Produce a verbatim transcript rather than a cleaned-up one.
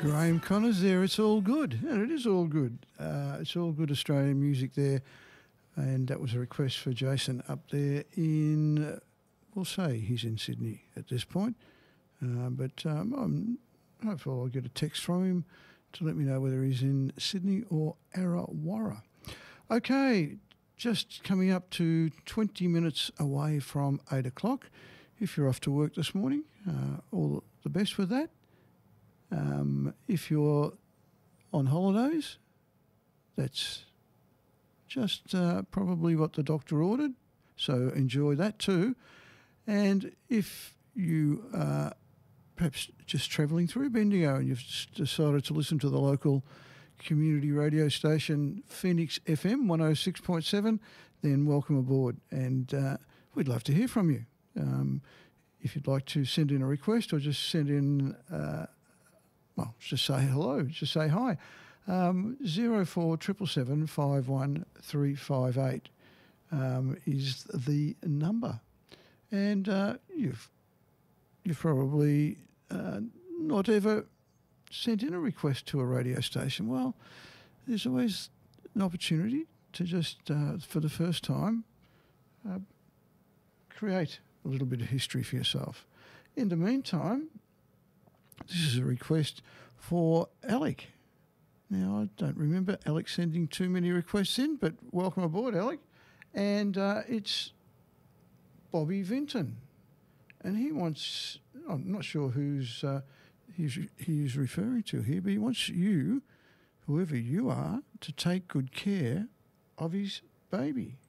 Graham Connors there. It's all good. And it is all good. Uh, it's all good Australian music there. And that was a request for Jason up there in, uh, we'll say he's in Sydney at this point. Uh, but um, I'm hopeful I'll get a text from him to let me know whether he's in Sydney or Arrawarra. Okay, just coming up to twenty minutes away from eight o'clock. If you're off to work this morning, uh, all the best with that. Um, if you're on holidays, that's just uh, probably what the doctor ordered, so enjoy that too. And if you are perhaps just travelling through Bendigo and you've decided to listen to the local community radio station, Phoenix F M one oh six point seven, then welcome aboard, and uh, we'd love to hear from you. Um, if you'd like to send in a request or just send in... Uh, Well, just say hello, just say hi. Um, zero four triple seven five one three five eight um, is the number, and uh, you've you've probably uh, not ever sent in a request to a radio station. Well, there's always an opportunity to just, uh, for the first time, uh, create a little bit of history for yourself. In the meantime, this is a request for Alec. Now, I don't remember Alec sending too many requests in, but welcome aboard, Alec. And uh, it's Bobby Vinton. And he wants, I'm not sure who's uh, he's, he's referring to here, but he wants you, whoever you are, to take good care of his baby.